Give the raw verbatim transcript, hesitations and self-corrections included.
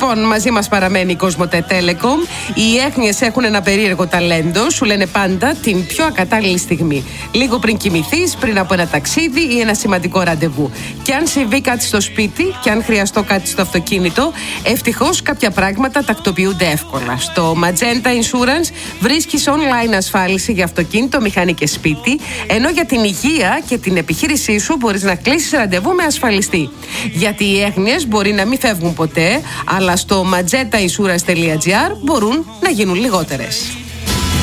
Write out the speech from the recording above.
Λοιπόν, μαζί μας παραμένει η Κοσμοτέ Telecom. Οι έγνοιες έχουν ένα περίεργο ταλέντο. Σου λένε πάντα την πιο ακατάλληλη στιγμή. Λίγο πριν κοιμηθείς, πριν από ένα ταξίδι ή ένα σημαντικό ραντεβού. Και αν συμβεί κάτι στο σπίτι, και αν χρειαστώ κάτι στο αυτοκίνητο, ευτυχώς κάποια πράγματα τακτοποιούνται εύκολα. Στο Magenta Insurance βρίσκεις online ασφάλιση για αυτοκίνητο, μηχανή και σπίτι, ενώ για την υγεία και την επιχείρησή σου μπορείς να κλείσεις ραντεβού με ασφαλιστή. Γιατί οι έγνοιες μπορεί να μην φεύγουν ποτέ, αλλά στο magenta insurance τελεία gr μπορούν να γίνουν λιγότερες.